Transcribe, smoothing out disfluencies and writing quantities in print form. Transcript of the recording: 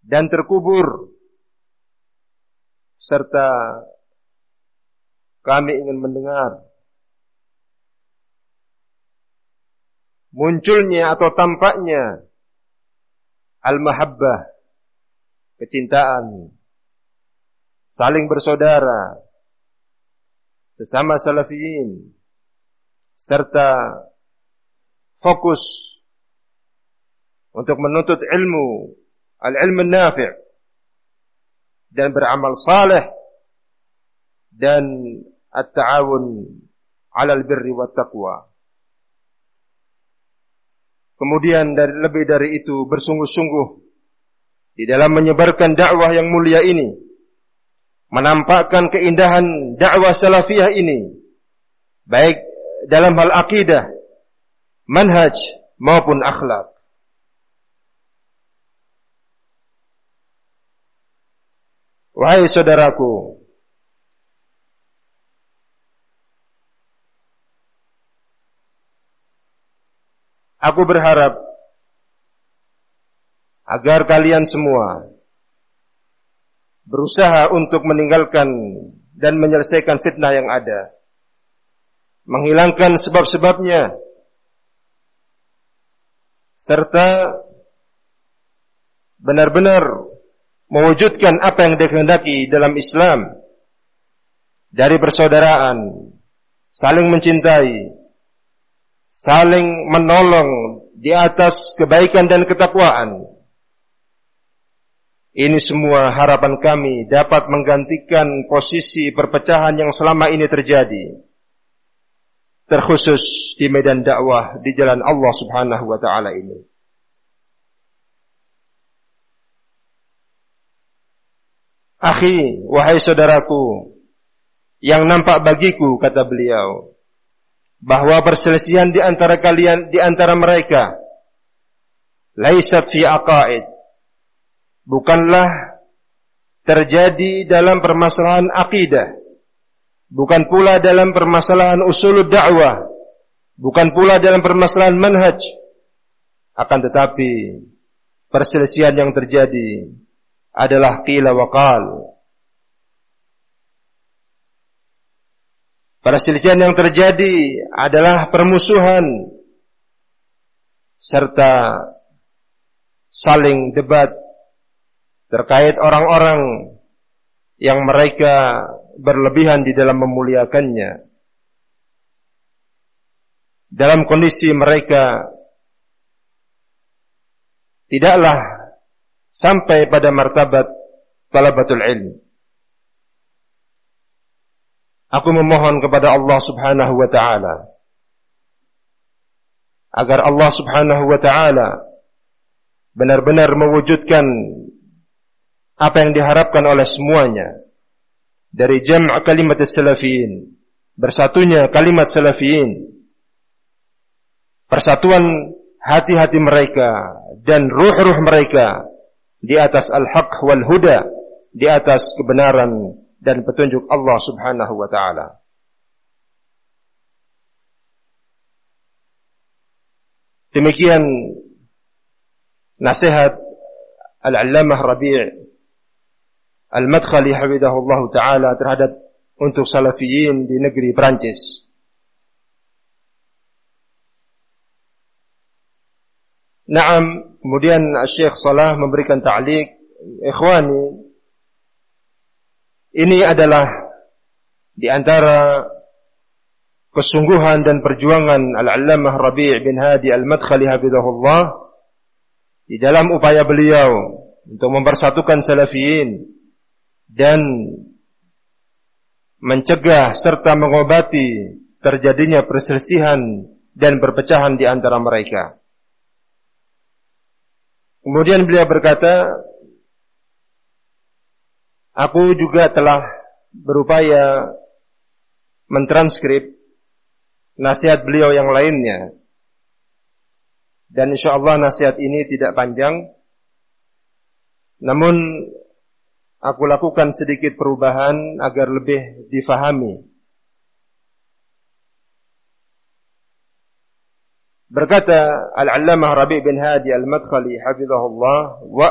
dan terkubur, serta kami ingin mendengar munculnya atau tampaknya al-mahabbah, kecintaan, saling bersaudara, sesama salafiyin, serta fokus untuk menuntut ilmu, al-ilmu nafi' dan beramal saleh dan at-ta'awun 'alal birri wat taqwa. Kemudian lebih dari itu bersungguh-sungguh di dalam menyebarkan dakwah yang mulia ini, menampakkan keindahan dakwah salafiyah ini, baik dalam hal akidah, manhaj maupun akhlak. Wahai saudaraku, aku berharap agar kalian semua berusaha untuk meninggalkan dan menyelesaikan fitnah yang ada, menghilangkan sebab-sebabnya, serta benar-benar mewujudkan apa yang dikehendaki dalam Islam dari persaudaraan, saling mencintai, saling menolong di atas kebaikan dan ketakwaan. Ini semua harapan kami dapat menggantikan posisi perpecahan yang selama ini terjadi, terkhusus di medan dakwah di jalan Allah Subhanahu wa taala ini. Akhi, wahai saudaraku, yang nampak bagiku, kata beliau, bahwa perselisihan di antara kalian, di antara mereka, laisat fi aqaid, bukanlah terjadi dalam permasalahan akidah, bukan pula dalam permasalahan usulud dakwah, bukan pula dalam permasalahan manhaj, akan tetapi perselisihan yang terjadi adalah qila wa qal. Perselisihan yang terjadi adalah permusuhan serta saling debat terkait orang-orang yang mereka berlebihan di dalam memuliakannya, dalam kondisi mereka tidaklah sampai pada martabat talabatul ilm. Aku memohon kepada Allah Subhanahu wa taala agar Allah Subhanahu wa taala benar-benar mewujudkan apa yang diharapkan oleh semuanya dari jam' kalimat salafiyin, bersatunya kalimat salafiyin, persatuan hati-hati mereka dan ruh-ruh mereka di atas al-haq wal huda, di atas kebenaran dan petunjuk Allah Subhanahu wa taala. Demikian nasihat Al-Allamah Rabi' Al-Madkhali hafizahullah taala terhadap untuk salafiyin di negeri Perancis. Naam, kemudian Syekh Salah memberikan ta'liq, ikhwani, ini adalah di antara kesungguhan dan perjuangan Al-Allamah Rabi' bin Hadi Al-Madkhali hafizahullah di dalam upaya beliau untuk mempersatukan salafiyin dan mencegah serta mengobati terjadinya perselisihan dan perpecahan di antara mereka. Kemudian beliau berkata, aku juga telah berupaya mentranskrip nasihat beliau yang lainnya. Dan insyaallah nasihat ini tidak panjang. Namun aku lakukan sedikit perubahan agar lebih difahami. Berkata Al-Allamah Rabi' bin Hadi Al-Madkhali hafizahullah, wa